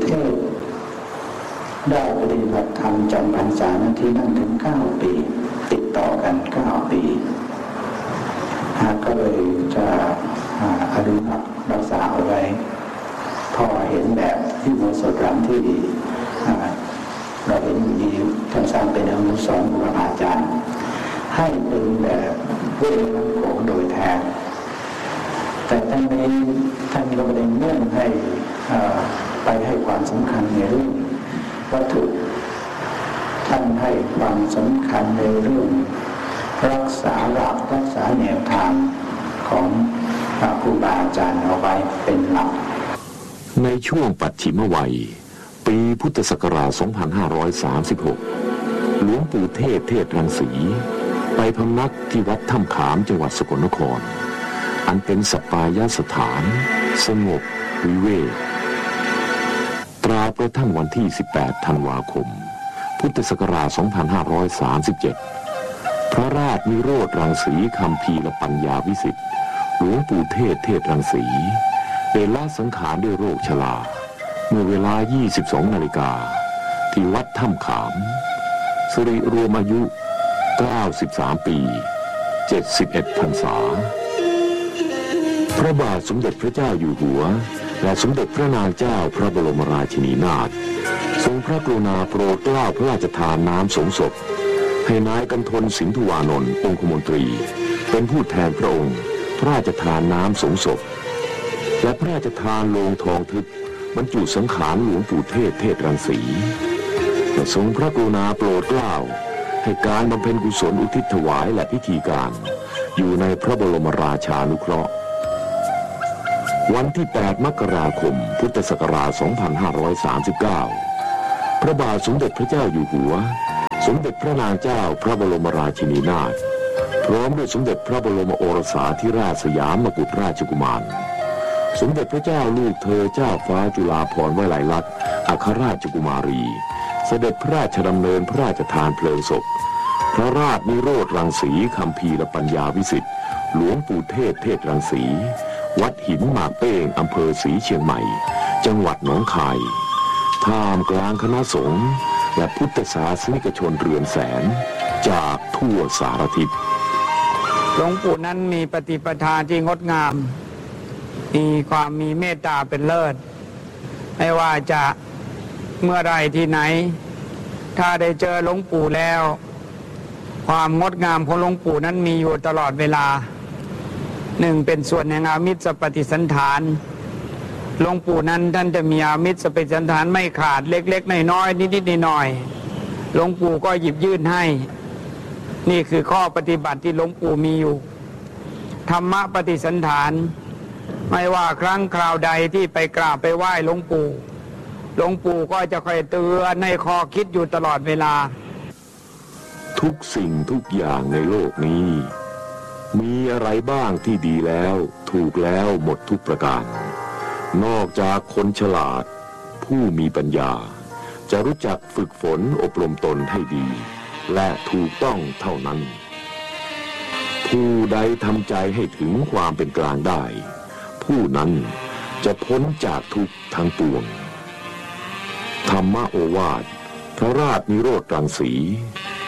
เทพได้ปฏิบัติธรรมจำพรรษานั้นที่นั่นถึง9 ปีติดต่อกัน9 ปีก็เลยจะอนุรักษาเอาไว้พอเห็นแบบที่โบสถ์หลังที่เราเห็นอยู่นี้ท่านสร้างเป็นอนุสรณ์บูรพาจารย์ให้เป็นแบบเวทมนต์ของโดยแท้แต่ท่านก็ไม่ได้เน้นให้ไปให้ความสำคัญในเรื่องวัตถุท่านให้ความสำคัญในเรื่องรักษาหลักรักษาแนวทางของครูบาอาจารย์เอาไว้เป็นหลักในช่วงปัจฉิมวัยปีพุทธศักราช 2536 หลวงปู่เทพเทศรังสีไปพำนักที่วัดถ้ำขามจังหวัดสกลนครอันเป็นสัปปายสถานสงบวิเวกตราบกระทั่งวันที่ 18 ธันวาคม พุทธศักราช 2537 พระราชนิโรธรังสีคัมภีร์ปัญญาวิสิทธิ์หลวงปู่เทศเทศรังสีได้ละสังขารด้วยโรคชราเมื่อเวลา 22 นาฬิกาที่วัดถ้ำขามสิริรวมอายุ 93 ปี 71 พรรษาพระบาทสมเด็จพระเจ้าอยู่หัวและสมเด็จพระนางเจ้าพระบรมราชินีนาถทรงพระกรุณาโปรดเกล้าพระราชทานน้ำสงศพให้นายกันทนสินธุวานนท์องคมนตรีเป็นผู้แทนพระองค์พระราชทานน้ำสงศพและพระราชทานโลงทองทึบบรรจุสังขารหลวงปู่เทศเทศรังสีและทรงพระกรุณาโปรดเกล้าให้การบำเพ็ญกุศลอุทิศถวายและพิธีการอยู่ในพระบรมราชานุเคราะห์วันที่ 8 มกราคม พุทธศักราช 2539 พระบาทสมเด็จพระเจ้าอยู่หัวสมเด็จพระนางเจ้าพระบรมราชินีนาถพร้อมด้วยสมเด็จพระบรมโอรสาธิราชสยามกุฎราชกุมารสมเด็จพระเจ้าลูกเธอเจ้าฟ้าจุฬาภรณ์วลัยลักษณ์อัครราชกุมารีเสด็จพระราชดำเนินพระราชทานเพลิงศพพระราชนิโรธรังสีคัมภีร์ปัญญาวิสิทธิ์หลวงปู่เทศเทศรังสีวัดหินหมากเป้งอำเภอศรีเชียงใหม่จังหวัดหนองคายท่ามกลางคณะสงฆ์และพุทธศาสนิกชนเรือนแสนจากทั่วสารทิศหลวงปู่นั้นมีปฏิปทาที่งดงามมีความมีเมตตาเป็นเลิศไม่ว่าจะเมื่อไรที่ไหนถ้าได้เจอหลวงปู่แล้วความงดงามของหลวงปู่นั้นมีอยู่ตลอดเวลาหนึ่งเป็นส่วนแห่งอามิสปฏิสันฐานหลวงปู่นั้นท่านจะมีอามิสปฏิสันฐานไม่ขาดเล็กๆน้อยๆนิดๆหน่อยๆหลวงปู่ก็หยิบยื่นให้นี่คือข้อปฏิบัติที่หลวงปู่มีอยู่ธรรมปฏิสันฐานไม่ว่าครั้งคราวใดที่ไปกราบไปไหว้หลวงปู่หลวงปู่ก็จะคอยเตือนในข้อคิดอยู่ตลอดเวลาทุกสิ่งทุกอย่างในโลกนี้มีอะไรบ้างที่ดีแล้วถูกแล้วหมดทุกประการนอกจากคนฉลาดผู้มีปัญญาจะรู้จักฝึกฝนอบรมตนให้ดีและถูกต้องเท่านั้นผู้ใดทำใจให้ถึงความเป็นกลางได้ผู้นั้นจะพ้นจากทุกข์ทั้งปวงธรรมโอวาทพระราชนิโรธรังสี